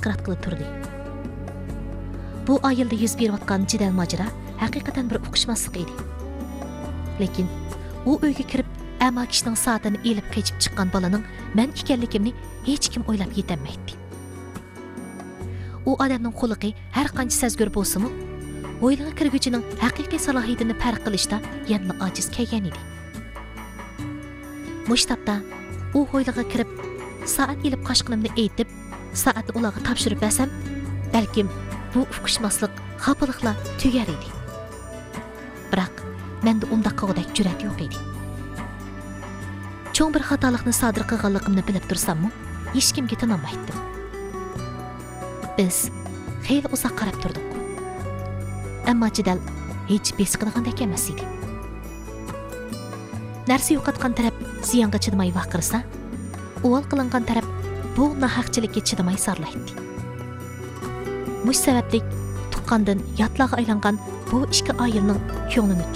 qiratqili turdi. Bu ayılda yüz berayotgan jidal majra haqiqatan bir uqishmaslik edi. Lekin u uyga kirib, ama kishining soatini elib qechib chiqqan bolaning men ekanligimni hech kim o'ylab yetolmaydi. U odamning xulqi har qancha sezgur bo'lsa-mu, o'yliga kirguchining haqiqiy salohiyatini farq qilishda yanada ojiz kelgan edi. Mushtabda u o'yliga kirib, soat elib qochqinimni aytib, soatni ularga topshirib bersam, balkim bu uqishmaslik xafaliqla tugar edi. Biroq menda unda qog'dak jur'at yo'q edi. Cho'ng bir xatolikni sodir qilganligimni bilib tursam-mu, hech kimga tinolmaydim. Biz xeyli uzoq qarab turdik. Ammo jidal hech besiqadigan emas edi. Narsa yo'qotgan taraf ziyonga chidamay vaqirsa, o'val qilingan taraf bu nohaqchilikka chidamay sarlaydi. Mush sababli tuqqandan yatlaga aylangan bu ikki oilaning ko'nglini